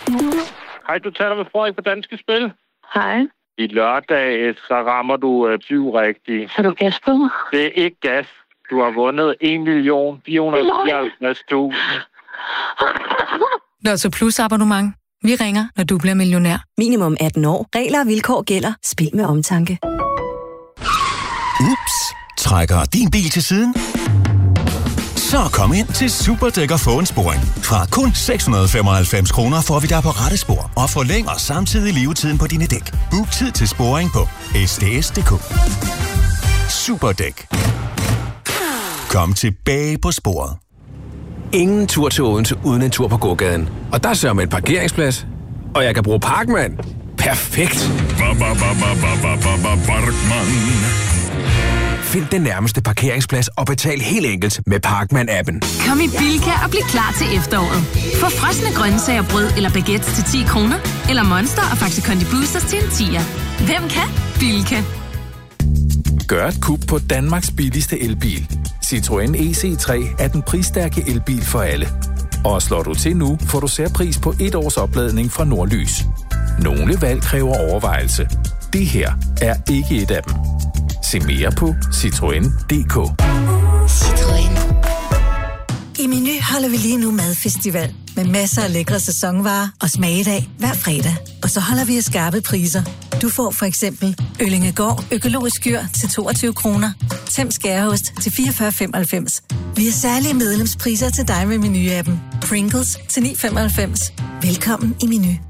Hej, du taler med Frederik på Danske Spil. Hej. I lørdag, så rammer du 7 rigtigt. Har du gas på mig? Det er ikke gas. Du har vundet 1.454.000. Lotto Plus abonnement. Vi ringer, når du bliver millionær. Minimum 18 år. Regler og vilkår gælder. Spil med omtanke. Ups. Trækker din bil til siden? Så kom ind til Superdæk og få en sporing. Fra kun 695 kroner får vi dig på rette spor og forlænger samtidig levetiden på dine dæk. Book tid til sporing på sds.dk. Superdæk. Kom tilbage på sporet. Ingen tur til Odense uden en tur på gågaden. Og der sørger med en parkeringsplads. Og jeg kan bruge Parkman. Perfekt. Find den nærmeste parkeringsplads og betal helt enkelt med Parkman-appen. Kom i Bilka og bliv klar til efteråret. Få frosne grøntsager, brød eller baguettes til 10 kroner. Eller Monster og Faxi Kondi Boosters til en 10'er. Hvem kan? Bilka. Gør et kub på Danmarks billigste elbil. Citroën EC3 er den prisstærke elbil for alle. Og slår du til nu, får du særpris på 1 års opladning fra Nordlys. Nogle valg kræver overvejelse. Det her er ikke et af dem. Se mere på Citroën.dk. Citroën. I Meny holder vi lige nu madfestival med masser af lækre sæsonvarer og smagedag hver fredag. Og så holder vi af skarpe priser. Du får for eksempel Øllingegård økologisk skyr til 22 kroner. Tem skæreost til 44,95. Vi har særlige medlemspriser til dig med Meny-appen. Pringles til 9,95. Velkommen i Meny.